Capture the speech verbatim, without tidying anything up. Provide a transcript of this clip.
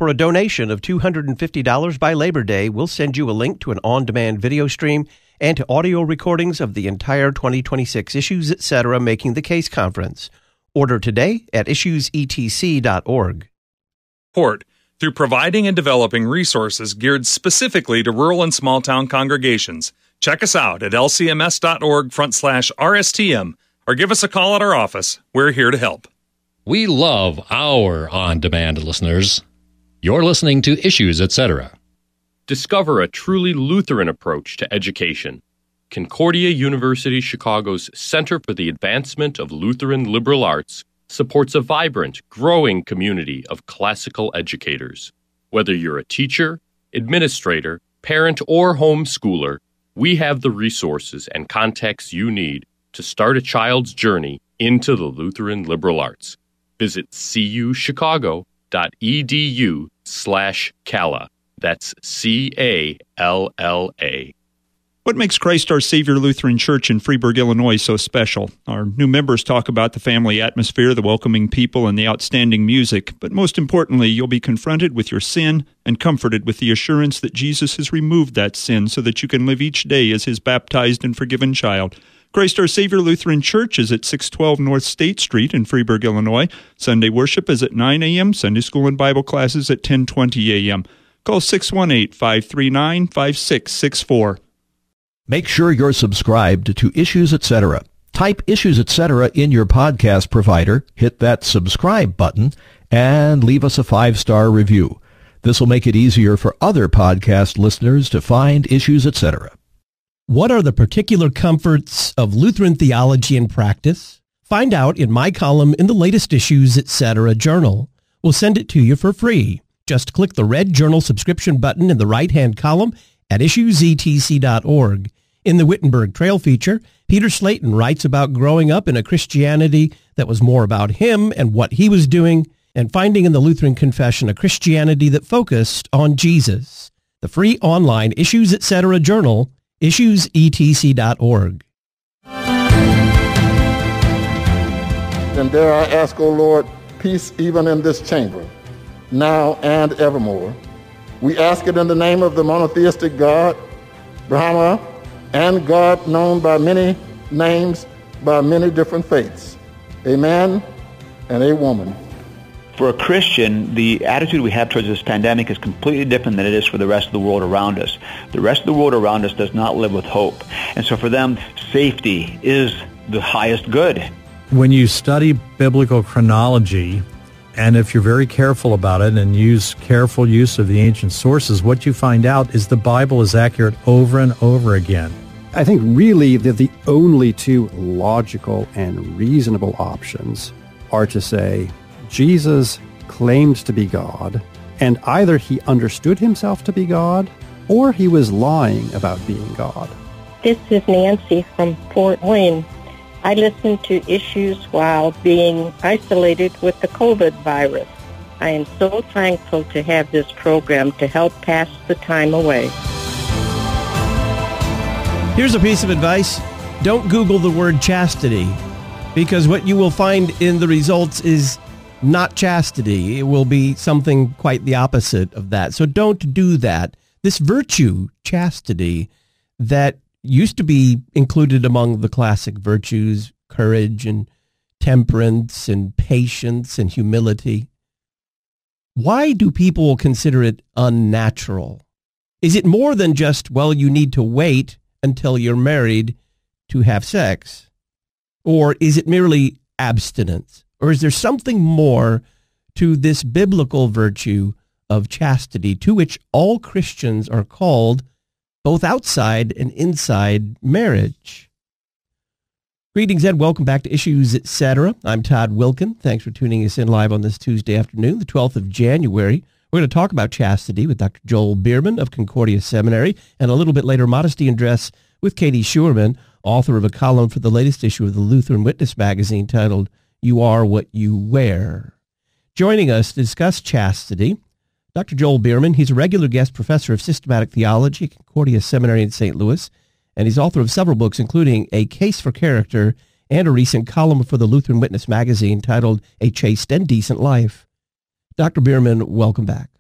For a donation of two hundred fifty dollars by Labor Day, we'll send you a link to an on-demand video stream and to audio recordings of the entire twenty twenty-six Issues Etc. Making the Case Conference. Order today at issues e t c dot org. Support through providing and developing resources geared specifically to rural and small-town congregations. Check us out at l c m s dot org front slash r s t m or give us a call at our office. We're here to help. We love our on-demand listeners. You're listening to Issues Etc. Discover a truly Lutheran approach to education. Concordia University Chicago's Center for the Advancement of Lutheran Liberal Arts supports a vibrant, growing community of classical educators. Whether you're a teacher, administrator, parent, or homeschooler, we have the resources and contacts you need to start a child's journey into the Lutheran liberal arts. Visit c u chicago dot e d u slash calla. That's C A L L A. What makes Christ Our Savior Lutheran Church in Freeburg, Illinois so special? Our new members talk about the family atmosphere, the welcoming people, and the outstanding music. But most importantly, you'll be confronted with your sin and comforted with the assurance that Jesus has removed that sin so that you can live each day as His baptized and forgiven child. Christ Our Savior Lutheran Church is at six twelve North State Street in Freeburg, Illinois. Sunday worship is at nine a.m., Sunday school and Bible classes at ten twenty a.m. Call six one eight, five three nine, five six six four. Make sure you're subscribed to Issues Etc. Type Issues Etc. in your podcast provider, hit that subscribe button, and leave us a five-star review. This will make it easier for other podcast listeners to find Issues Etc. What are the particular comforts of Lutheran theology and practice? Find out in my column in the latest Issues Etc. journal. We'll send it to you for free. Just click the red journal subscription button in the right-hand column at issues e t c dot org. In the Wittenberg Trail feature, Peter Slayton writes about growing up in a Christianity that was more about him and what he was doing, and finding in the Lutheran Confession a Christianity that focused on Jesus. The free online Issues Etc. journal, issues e t c dot org. And dare I ask, O Lord, peace even in this chamber, now and evermore. We ask it in the name of the monotheistic God, Brahma, and God known by many names, by many different faiths. A man and a woman. For a Christian, the attitude we have towards this pandemic is completely different than it is for the rest of the world around us. The rest of the world around us does not live with hope. And so for them, safety is the highest good. When you study biblical chronology, and if you're very careful about it and use careful use of the ancient sources, what you find out is the Bible is accurate over and over again. I think really that the only two logical and reasonable options are to say Jesus claimed to be God, and either he understood himself to be God or he was lying about being God. This is Nancy from Fort Wayne. I listen to Issues while being isolated with the COVID virus. I am so thankful to have this program to help pass the time away. Here's a piece of advice. Don't Google the word chastity, because what you will find in the results is not chastity. It will be something quite the opposite of that. So don't do that. This virtue, chastity, that used to be included among the classic virtues, courage and temperance and patience and humility. Why do people consider it unnatural? Is it more than just, well, you need to wait until you're married to have sex? Or is it merely abstinence? Or is there something more to this biblical virtue of chastity to which all Christians are called, both outside and inside marriage? Greetings and welcome back to Issues Etc. I'm Todd Wilkin. Thanks for tuning us in live on this Tuesday afternoon, the twelfth of January. We're going to talk about chastity with Doctor Joel Bierman of Concordia Seminary, and a little bit later, modesty and dress with Katie Schuerman, author of a column for the latest issue of the Lutheran Witness magazine titled, You Are What You Wear. Joining us to discuss chastity, Doctor Joel Bierman. He's a regular guest professor of systematic theology at Concordia Seminary in Saint Louis, and he's author of several books, including A Case for Character and a recent column for the Lutheran Witness magazine titled A Chaste and Decent Life. Doctor Bierman, welcome back.